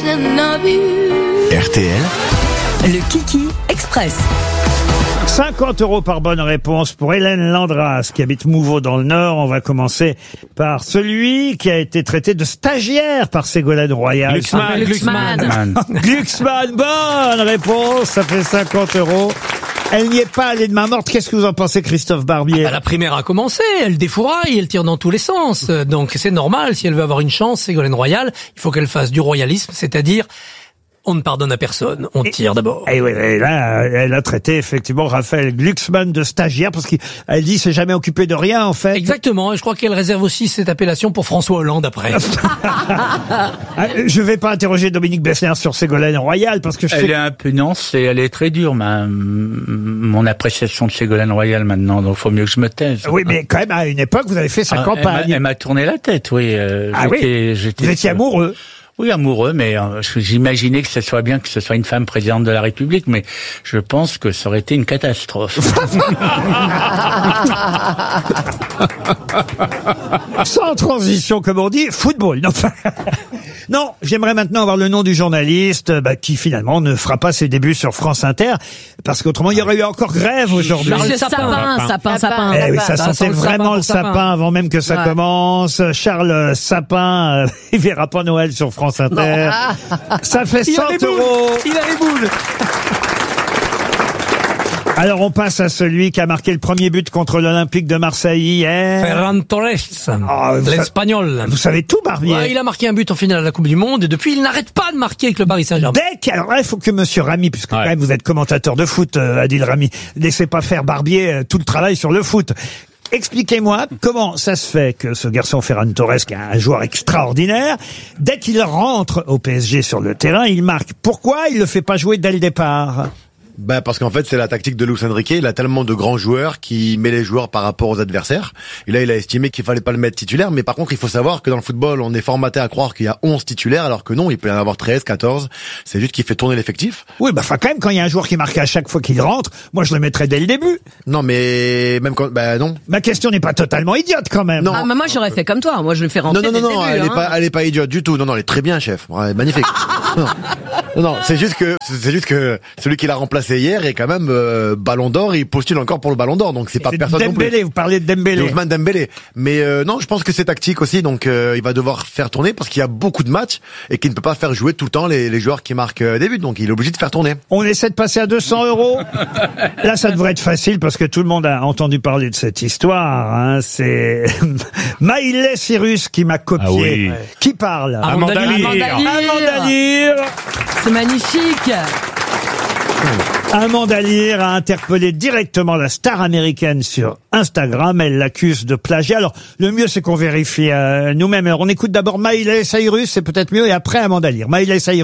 RTL, le Kiki Express. 50 € par bonne réponse pour Hélène Landras qui habite Mouveau dans le Nord. On va commencer par celui qui a été traité de stagiaire par Ségolène Royal. Glucksmann. Glucksmann, bonne réponse, ça fait 50 €. Elle n'y est pas allée de main morte. Qu'est-ce que vous en pensez, Christophe Barbier? La primaire a commencé, elle défouraille, elle tire dans tous les sens. Donc c'est normal, si elle veut avoir une chance, Ségolène Royal, il faut qu'elle fasse du royalisme, c'est-à-dire on ne pardonne à personne, on tire d'abord. Et oui, et là, elle a traité effectivement Raphaël Glucksmann de stagiaire parce qu'elle dit s'est jamais occupé de rien en fait. Exactement, et je crois qu'elle réserve aussi cette appellation pour François Hollande après. Je vais pas interroger Dominique Besnéard sur Ségolène Royal parce que elle est un peu nuance et elle est très dure, mon appréciation de Ségolène Royal maintenant, donc faut mieux que je me taise. Oui, mais quand même à une époque vous avez fait sa campagne. Elle m'a tourné la tête, oui. Vous étiez amoureux. Oui, amoureux, mais j'imaginais que ce soit bien que ce soit une femme présidente de la République, mais je pense que ça aurait été une catastrophe. Sans transition, comme on dit, football. Non, j'aimerais maintenant avoir le nom du journaliste qui finalement ne fera pas ses débuts sur France Inter, parce qu'autrement il y aurait eu encore grève aujourd'hui. Sapin. Eh oui, ça sentait vraiment le sapin avant même que ça commence. Charles Sapin, il verra pas Noël sur France Inter. Ça fait 100 €. Il a les boules. Alors on passe à celui qui a marqué le premier but contre l'Olympique de Marseille hier. Ferran Torres, l'Espagnol. Vous savez tout, Barbier. Ouais, il a marqué un but en finale de la Coupe du Monde et depuis il n'arrête pas de marquer avec le Paris Saint-Germain. Alors là, il faut que Monsieur Rami, puisque quand même vous êtes commentateur de foot, Adil Rami, laissez pas faire Barbier tout le travail sur le foot. Expliquez-moi comment ça se fait que ce garçon Ferran Torres, qui est un joueur extraordinaire, dès qu'il rentre au PSG sur le terrain, il marque. Pourquoi il le fait pas jouer dès le départ? Parce qu'en fait, c'est la tactique de Luis Enrique. Il a tellement de grands joueurs qui met les joueurs par rapport aux adversaires. Et là, il a estimé qu'il fallait pas le mettre titulaire. Mais par contre, il faut savoir que dans le football, on est formaté à croire qu'il y a 11 titulaires, alors que non, il peut y en avoir 13, 14. C'est juste qu'il fait tourner l'effectif. Oui, quand même, quand il y a un joueur qui marque à chaque fois qu'il rentre, moi, je le mettrais dès le début. Non, mais même quand, non. Ma question n'est pas totalement idiote, quand même. Non. Ah, mais moi, j'aurais fait comme toi. Moi, je le fais rentrer. Non, elle est pas idiote du tout. Non, elle est très bien, chef. Ouais, magnifique. Non, c'est juste que celui qui l'a remplacé hier est quand même Ballon d'Or, il postule encore pour le Ballon d'Or, donc c'est pas personne non plus. Vous parlez de Dembélé. Ousmane Dembélé. Mais non, je pense que c'est tactique aussi, donc il va devoir faire tourner parce qu'il y a beaucoup de matchs et qu'il ne peut pas faire jouer tout le temps les joueurs qui marquent des buts, donc il est obligé de faire tourner. On essaie de passer à 200 €. Là, ça devrait être facile parce que tout le monde a entendu parler de cette histoire. Hein. C'est Miley Cyrus qui m'a copié. Ah oui. Qui parle? Amanda Lear. C'est magnifique. Amanda Lear a interpellé directement la star américaine sur Instagram. Elle l'accuse de plagiat. Alors, le mieux, c'est qu'on vérifie nous-mêmes. Alors, on écoute d'abord Miley Cyrus, c'est peut-être mieux, et après Amanda Lear. Miley Cyrus.